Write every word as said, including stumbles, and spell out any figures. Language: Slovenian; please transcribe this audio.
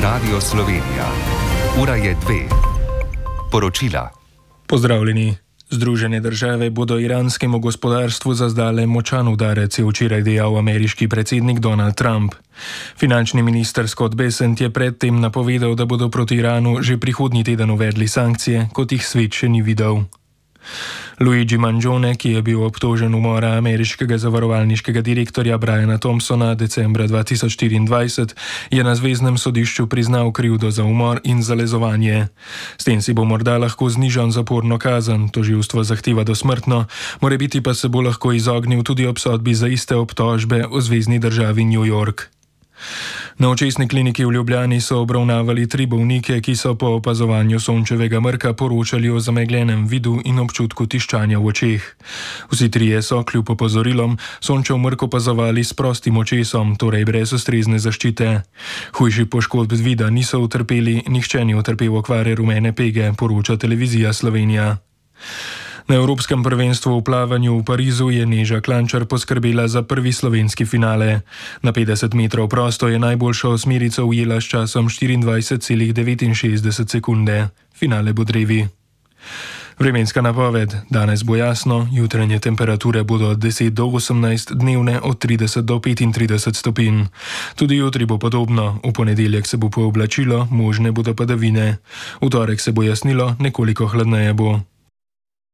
Radio Slovenija. Ura je dve. Poročila. Pozdravljeni. Združene države bodo iranskemu gospodarstvu zazdale močan udarec, je včeraj dejal ameriški predsednik Donald Trump. Finančni minister Scott Bessent je predtem napovedal, da bodo proti Iranu že prihodnji teden uvedli sankcije, kot jih svet še ni videl. Luigi Mangione, ki je bil obtožen umora ameriškega zavarovalniškega direktorja Briana Thompsona decembra dva tisoč štiriindvajset, je na zveznem sodišču priznal krivdo za umor in zalezovanje. S tem si bo morda lahko znižal zaporno kazen, tožilstvo zahteva dosmrtno, morebiti pa se bo lahko izognil tudi obsodbi za iste obtožbe v zvezni državi New York. Na očesni kliniki v Ljubljani so obravnavali tri bolnike, ki so po opazovanju sončevega mrka poročali o zamegljenem vidu in občutku tiščanja v očeh. Vsi trije so, kljub opozorilom, sončev mrk opazovali s prostim očesom, torej brez ustrezne zaščite. Hujši poškodb vida niso utrpeli, nihče ni utrpel okvare rumene pege, poroča televizija Slovenija. Na Evropskem prvenstvu v plavanju v Parizu je Neža Klančar poskrbela za prvi slovenski finale. Na petdeset metrov prosto je najboljšo osmerico ujela s časom štiriindvajset celih devetinšestdeset sekunde. Finale bo drevi. Vremenska napoved. Danes bo jasno, jutranje temperature bodo od deset do osemnajst, dnevne od trideset do petintrideset stopinj. Tudi jutri bo podobno, v ponedeljek se bo pooblačilo, možne bodo padavine. V torek se bo jasnilo, nekoliko hladneje bo.